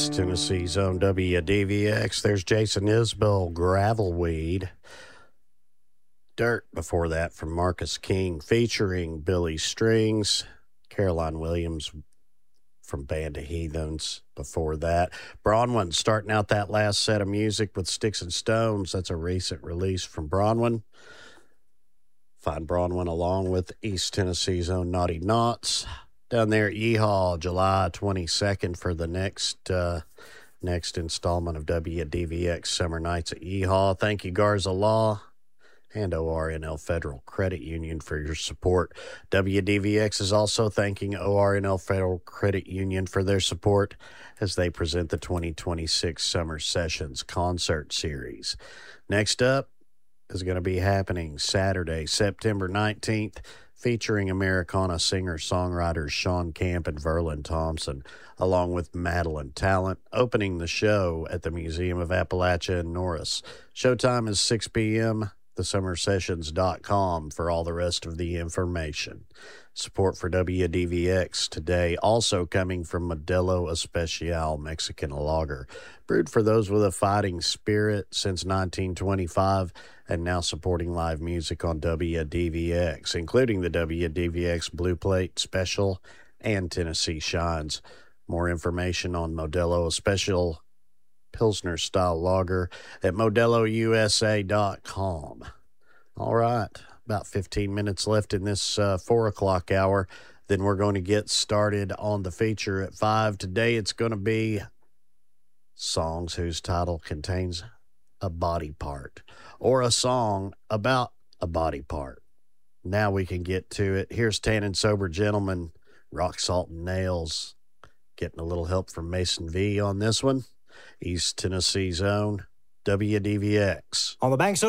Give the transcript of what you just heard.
East Tennessee's own WDVX. There's Jason Isbell, Gravelweed. Dirt before that from Marcus King, featuring Billy Strings. Caroline Williams from Band of Heathens before that. Bronwyn starting out that last set of music with Sticks and Stones. That's a recent release from Bronwyn. Find Bronwyn along with East Tennessee's own Naughty Knots down there at Yeehaw, July 22nd for the next installment of WDVX Summer Nights at Yeehaw. Thank you, Garza Law and ORNL Federal Credit Union for your support. WDVX is also thanking ORNL Federal Credit Union for their support as they present the 2026 Summer Sessions Concert Series. Next up is going to be happening Saturday, September 19th, featuring Americana singer-songwriters Sean Camp and Verlin Thompson, along with Madeline Talent, opening the show at the Museum of Appalachia in Norris. Showtime is 6 p.m., thesummersessions.com for all the rest of the information. Support for WDVX today also coming from Modelo Especial Mexican Lager, brewed for those with a fighting spirit since 1925 and now supporting live music on WDVX, including the WDVX Blue Plate Special and Tennessee Shines. More information on Modelo Especial Pilsner Style Lager at modelousa.com. All right, about 15 minutes left in this 4 o'clock hour. Then we're going to get started on the feature at 5. Today it's going to be songs whose title contains a body part or a song about a body part. Now we can get to it. Here's Tan and Sober Gentlemen, Rock, Salt, and Nails. Getting a little help from Mason V on this one. East Tennessee's own WDVX. On the banks of